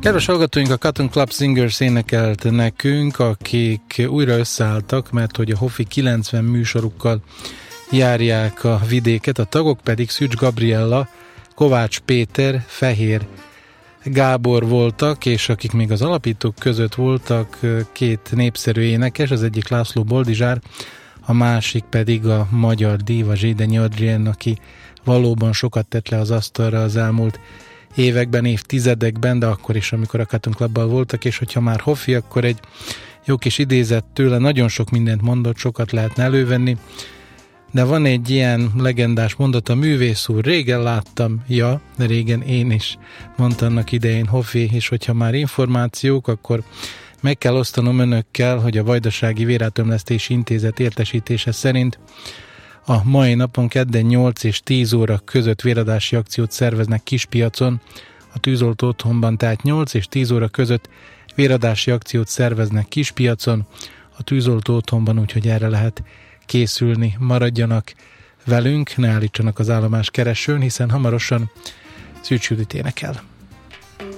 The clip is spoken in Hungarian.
Kedves hallgatóink, a Cotton Club Singers énekelt nekünk, akik újra összeálltak, mert hogy a Hoffi 90 műsorukkal járják a vidéket, a tagok pedig Szűcs Gabriella, Kovács Péter, Fehér Gábor voltak, és akik még az alapítók között voltak, két népszerű énekes, az egyik László Boldizsár, a másik pedig a magyar díva Zsédenyi Adrien, aki valóban sokat tett le az asztalra az elmúlt években, évtizedekben, de akkor is, amikor a Cotton Clubbal voltak, és hogyha már Hoffi, akkor egy jó kis idézet tőle, nagyon sok mindent mondott, sokat lehetne elővenni, de van egy ilyen legendás mondat, a művész úr, régen láttam, ja, de régen én is, mondta annak idején Hoffi, és hogyha már információk, akkor meg kell osztanom önökkel, hogy a Vajdasági Vérátömlesztési Intézet értesítése szerint a mai napon kedden 8 és 10 óra között véradási akciót szerveznek Kispiacon, a tűzoltó otthonban, tehát 8 és 10 óra között véradási akciót szerveznek Kispiacon, a tűzoltó otthonban, úgyhogy erre lehet készülni. Maradjanak velünk, ne állítsanak az állomás keresőn, hiszen hamarosan Szűcs Judit énekel.